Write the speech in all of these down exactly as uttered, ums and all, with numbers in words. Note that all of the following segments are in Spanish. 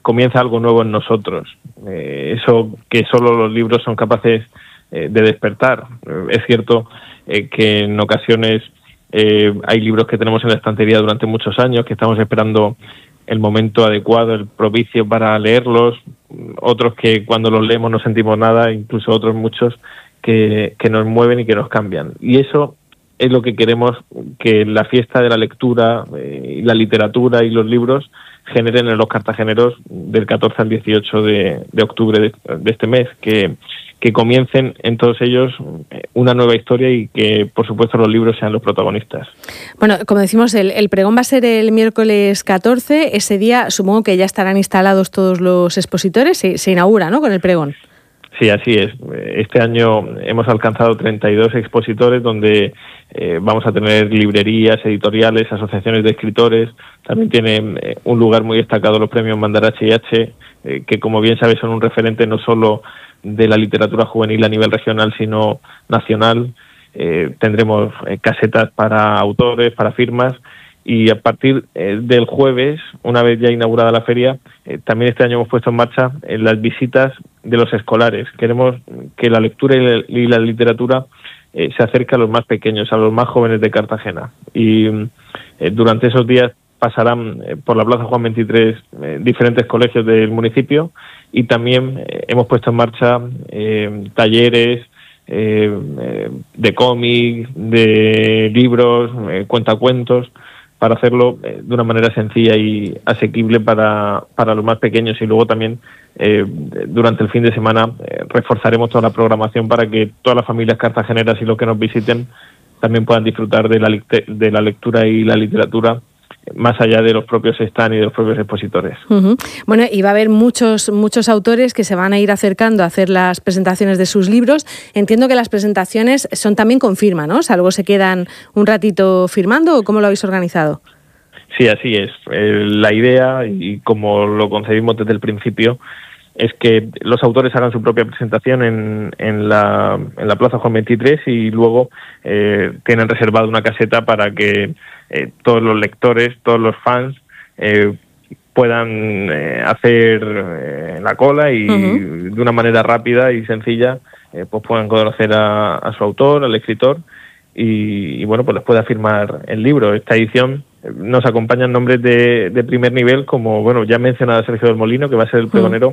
comienza algo nuevo en nosotros. Eh, eso que solo los libros son capaces eh, de despertar. Eh, es cierto eh, que en ocasiones eh, hay libros que tenemos en la estantería durante muchos años, que estamos esperando el momento adecuado, el propicio para leerlos, otros que cuando los leemos no sentimos nada, incluso otros muchos que, que nos mueven y que nos cambian. Y eso es lo que queremos que la fiesta de la lectura, eh, la literatura y los libros generen en los cartageneros del catorce al dieciocho de, de octubre de, de este mes, que, que comiencen en todos ellos una nueva historia y que, por supuesto, los libros sean los protagonistas. Bueno, como decimos, el, el pregón va a ser el miércoles catorce. Ese día supongo que ya estarán instalados todos los expositores. Se, se inaugura, ¿no?, con el pregón. Sí, así es. Este año hemos alcanzado treinta y dos expositores donde eh, vamos a tener librerías, editoriales, asociaciones de escritores. También tienen eh, un lugar muy destacado los premios Mandarache y H, eh, que como bien sabes son un referente no solo de la literatura juvenil a nivel regional, sino nacional. Eh, tendremos eh, casetas para autores, para firmas. Y a partir eh, del jueves, una vez ya inaugurada la feria, eh, también este año hemos puesto en marcha eh, las visitas de los escolares. Queremos que la lectura y la, y la literatura eh, se acerque a los más pequeños, a los más jóvenes de Cartagena. Y eh, durante esos días pasarán eh, por la Plaza Juan veintitrés eh, diferentes colegios del municipio y también eh, hemos puesto en marcha eh, talleres eh, eh, de cómic, de libros, eh, cuentacuentos, para hacerlo eh, de una manera sencilla y asequible para, para los más pequeños. Y luego también eh, durante el fin de semana eh, reforzaremos toda la programación para que todas las familias cartageneras y los que nos visiten también puedan disfrutar de la, de la lectura y la literatura más allá de los propios stands y de los propios expositores. Uh-huh. Bueno, y va a haber muchos muchos autores que se van a ir acercando a hacer las presentaciones de sus libros. Entiendo que las presentaciones son también con firma, ¿no? O sea, luego se quedan un ratito firmando, ¿o cómo lo habéis organizado? Sí, así es. Eh, la idea, y como lo concebimos desde el principio, es que los autores hagan su propia presentación en, en, la, en la Plaza Juan veintitrés y luego eh, tienen reservada una caseta para que eh, todos los lectores, todos los fans eh, puedan eh, hacer eh, la cola y uh-huh. de una manera rápida y sencilla eh, pues puedan conocer a, a su autor, al escritor y, y bueno, pues les pueda firmar el libro. Esta edición nos acompañan nombres de, de primer nivel como, bueno, ya mencionaba Sergio del Molino, que va a ser el pregonero, uh-huh.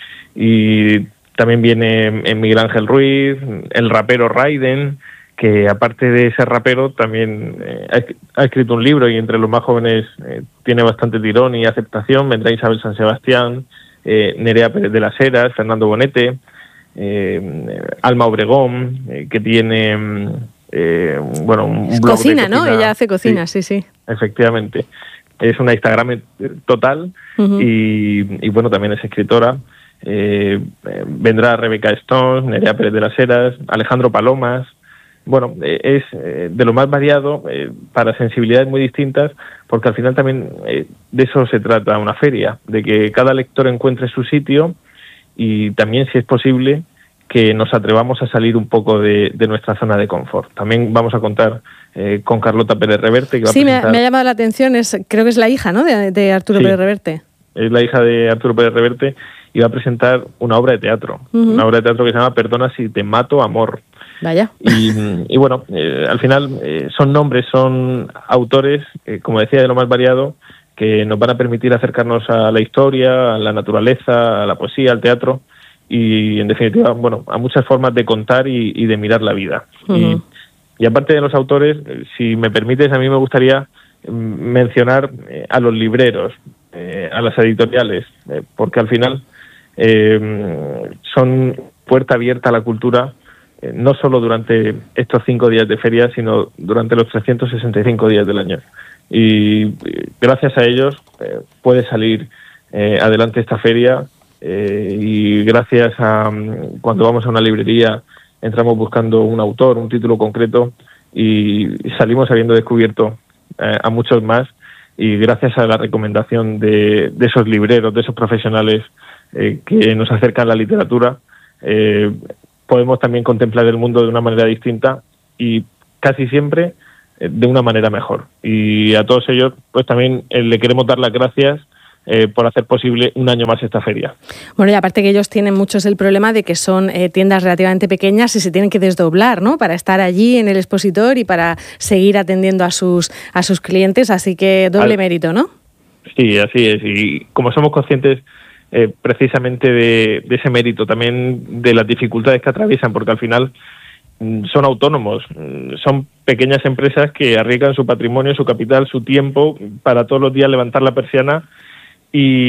y también viene Miguel Ángel Ruiz, el rapero Raiden, que aparte de ser rapero también eh, ha, ha escrito un libro y entre los más jóvenes eh, tiene bastante tirón y aceptación. Vendrá Isabel San Sebastián, eh, Nerea Pérez de las Heras, Fernando Bonete, eh, Alma Obregón, eh, que tiene eh, bueno un es blog cocina, de cocina, ¿no? Ella hace cocina, sí, sí. sí. Efectivamente. Es una Instagram total uh-huh. y, y bueno, también es escritora. Eh, eh, vendrá Rebeca Stones, Nerea Pérez de las Heras, Alejandro Palomas. Bueno, eh, es eh, de lo más variado, eh, para sensibilidades muy distintas, porque al final también eh, de eso se trata una feria, de que cada lector encuentre su sitio y también, si es posible, que nos atrevamos a salir un poco de, de nuestra zona de confort. También vamos a contar eh, con Carlota Pérez Reverte. Que va sí, a presentar... me, me ha llamado la atención, es creo que es la hija, ¿no?, de, de Arturo sí, Pérez Reverte. Es la hija de Arturo Pérez Reverte y va a presentar una obra de teatro, uh-huh. una obra de teatro que se llama Perdona si te mato, amor. Vaya. Y, y bueno, eh, al final eh, son nombres, son autores, eh, como decía, de lo más variado, que nos van a permitir acercarnos a la historia, a la naturaleza, a la poesía, al teatro y, en definitiva, bueno, a muchas formas de contar y, y de mirar la vida. Uh-huh. Y, y aparte de los autores, eh, si me permites, a mí me gustaría eh, mencionar eh, a los libreros, eh, a las editoriales, eh, porque al final eh, son puerta abierta a la cultura, no solo durante estos cinco días de feria, sino durante los trescientos sesenta y cinco días del año. Y gracias a ellos eh, puede salir eh, adelante esta feria eh, y gracias a cuando vamos a una librería entramos buscando un autor, un título concreto y salimos habiendo descubierto eh, a muchos más y gracias a la recomendación de, de esos libreros, de esos profesionales eh, que nos acercan la literatura, eh, podemos también contemplar el mundo de una manera distinta y casi siempre eh, de una manera mejor. Y a todos ellos, pues también eh, le queremos dar las gracias eh, por hacer posible un año más esta feria. Bueno, y aparte que ellos tienen muchos el problema de que son eh, tiendas relativamente pequeñas y se tienen que desdoblar, ¿no?, para estar allí en el expositor y para seguir atendiendo a sus a sus clientes, así que doble Al... mérito, ¿no? Sí, así es, y como somos conscientes eh, precisamente de, de ese mérito, también de las dificultades que atraviesan, porque al final son autónomos, son pequeñas empresas que arriesgan su patrimonio, su capital, su tiempo para todos los días levantar la persiana y,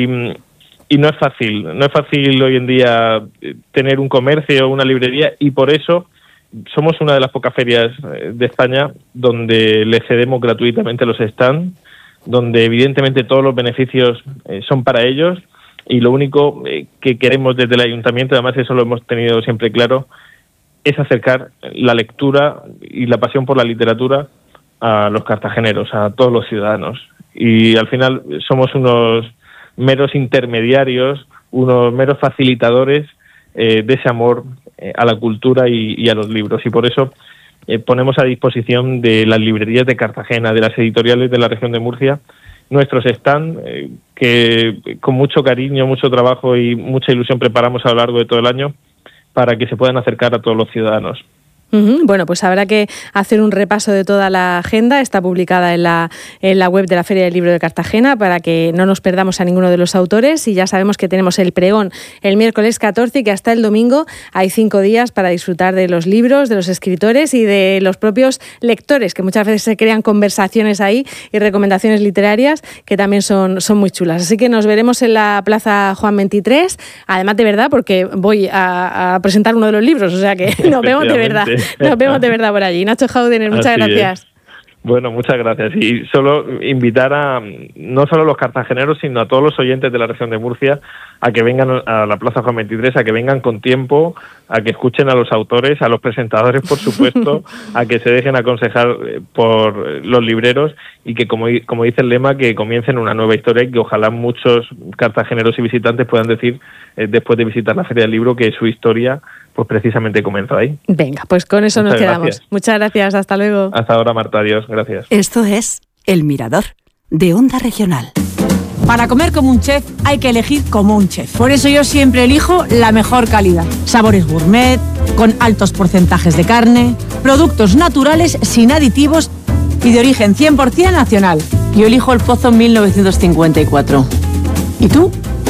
y no es fácil, no es fácil hoy en día tener un comercio, una librería, y por eso somos una de las pocas ferias de España donde le cedemos gratuitamente los stands, donde evidentemente todos los beneficios son para ellos, y lo único que queremos desde el ayuntamiento, además eso lo hemos tenido siempre claro, es acercar la lectura y la pasión por la literatura a los cartageneros, a todos los ciudadanos. Y al final somos unos meros intermediarios, unos meros facilitadores eh, de ese amor eh, a la cultura y, y a los libros. Y por eso eh, ponemos a disposición de las librerías de Cartagena, de las editoriales de la región de Murcia, nuestros stands eh, que con mucho cariño, mucho trabajo y mucha ilusión preparamos a lo largo de todo el año, para que se puedan acercar a todos los ciudadanos. Uh-huh. Bueno, pues habrá que hacer un repaso de toda la agenda. Está publicada en la, en la web de la Feria del Libro de Cartagena para que no nos perdamos a ninguno de los autores, y ya sabemos que tenemos el pregón el miércoles catorce y que hasta el domingo hay cinco días para disfrutar de los libros, de los escritores y de los propios lectores, que muchas veces se crean conversaciones ahí y recomendaciones literarias que también son, son muy chulas. Así que nos veremos en la Plaza Juan veintitrés, además de verdad, porque voy a, a presentar uno de los libros, o sea que nos vemos de verdad. Nos vemos de verdad por allí. Nacho Haudener, muchas Así gracias. Es. Bueno, muchas gracias. Y solo invitar a no solo a los cartageneros, sino a todos los oyentes de la región de Murcia a que vengan a la Plaza Juan veintitrés, a que vengan con tiempo, a que escuchen a los autores, a los presentadores, por supuesto, a que se dejen aconsejar por los libreros y que, como, como dice el lema, que comiencen una nueva historia y que ojalá muchos cartageneros y visitantes puedan decir, eh, después de visitar la Feria del Libro, que su historia pues precisamente comenzó ahí. Venga, pues con eso Muchas nos quedamos. Gracias. Muchas gracias, hasta luego. Hasta ahora, Marta, adiós, gracias. Esto es El Mirador, de Onda Regional. Para comer como un chef hay que elegir como un chef. Por eso yo siempre elijo la mejor calidad. Sabores gourmet, con altos porcentajes de carne, productos naturales sin aditivos y de origen cien por ciento nacional. Yo elijo El Pozo mil novecientos cincuenta y cuatro. ¿Y tú?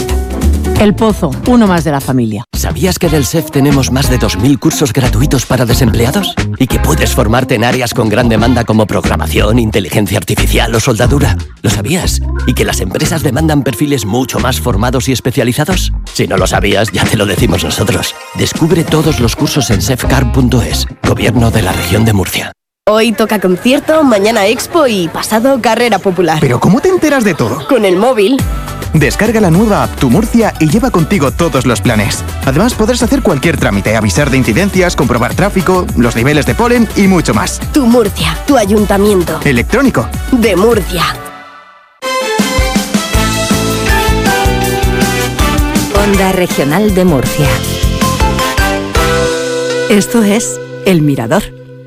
El Pozo, uno más de la familia. ¿Sabías que en el S E F tenemos más de dos mil cursos gratuitos para desempleados? Y que puedes formarte en áreas con gran demanda como programación, inteligencia artificial o soldadura. ¿Lo sabías? ¿Y que las empresas demandan perfiles mucho más formados y especializados? Si no lo sabías, ya te lo decimos nosotros. Descubre todos los cursos en sefcar punto es. Gobierno de la Región de Murcia. Hoy toca concierto, mañana expo y pasado carrera popular. ¿Pero cómo te enteras de todo? Con el móvil. Descarga la nueva app Tu Murcia y lleva contigo todos los planes. Además podrás hacer cualquier trámite, avisar de incidencias, comprobar tráfico, los niveles de polen y mucho más. Tu Murcia, tu ayuntamiento. Electrónico. De Murcia. Onda Regional de Murcia. Esto es El Mirador.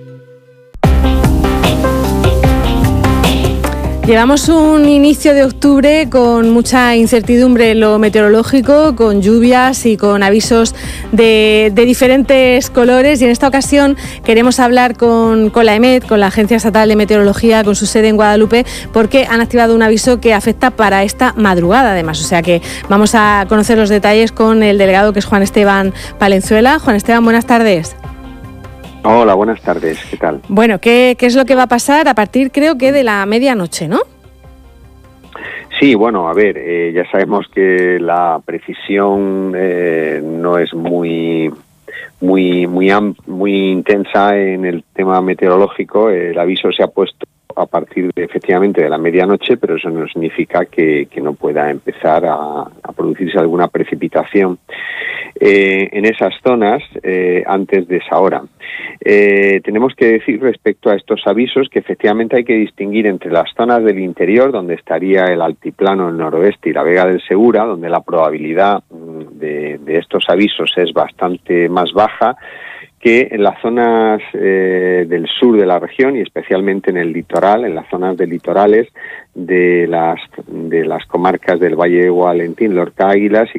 Llevamos un inicio de octubre con mucha incertidumbre en lo meteorológico, con lluvias y con avisos de, de diferentes colores, y en esta ocasión queremos hablar con, con la EMET, con la Agencia Estatal de Meteorología, con su sede en Guadalupe, porque han activado un aviso que afecta para esta madrugada además, o sea que vamos a conocer los detalles con el delegado, que es Juan Esteban Palenzuela. Juan Esteban, buenas tardes. Hola, buenas tardes, ¿qué tal? Bueno, ¿qué, qué es lo que va a pasar a partir, creo que de la medianoche, ¿no? Sí, bueno, a ver, eh, ya sabemos que la precisión eh, no es muy muy muy muy intensa en el tema meteorológico. El aviso se ha puesto a partir de, efectivamente, de la medianoche, pero eso no significa que, que no pueda empezar a, a producirse alguna precipitación eh, en esas zonas eh, antes de esa hora. Eh, tenemos que decir respecto a estos avisos que efectivamente hay que distinguir entre las zonas del interior, donde estaría el altiplano, el noroeste y la Vega del Segura, donde la probabilidad de, de estos avisos es bastante más baja, que en las zonas eh, del sur de la región y especialmente en el litoral, en las zonas de litorales de las de las comarcas del Valle de Gualentín, Lorca, Águilas y